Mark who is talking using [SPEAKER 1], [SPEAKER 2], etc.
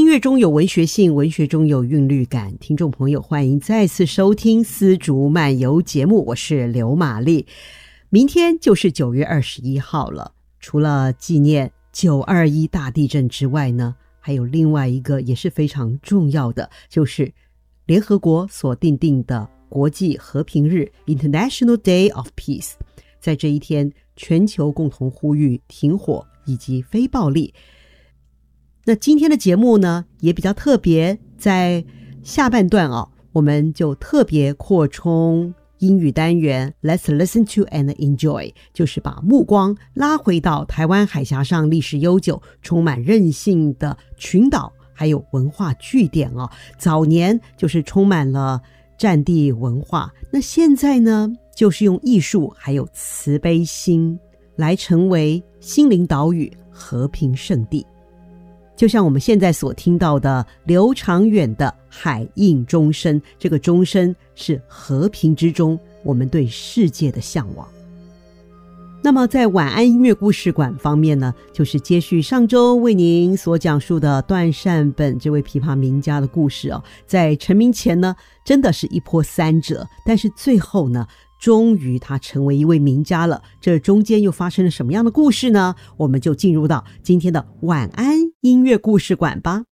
[SPEAKER 1] 音乐中有文学性，文学中有韵律感。听众朋友，欢迎再次收听丝竹漫游节目，我是刘玛丽。明天就是9月21号了，除了纪念921大地震之外呢，还有另外一个也是非常重要的，就是联合国所订定的国际和平日 International Day of Peace。 在这一天，全球共同呼吁停火以及非暴力。那今天的节目呢也比较特别，在下半段我们就特别扩充英语单元 Let's listen to and enjoy， 就是把目光拉回到台湾海峡上历史悠久、充满韧性的群岛还有文化据点早年就是充满了战地文化，那现在呢就是用艺术还有慈悲心来成为心灵岛屿、和平圣地。就像我们现在所听到的刘长远的海印钟声，这个钟声是和平之钟，我们对世界的向往。那么在晚安音乐故事馆方面呢，就是接续上周为您所讲述的段善本这位琵琶名家的故事在成名前呢真的是一波三折，但是最后呢终于他成为一位名家了。这中间又发生了什么样的故事呢？我们就进入到今天的晚安音乐故事馆吧。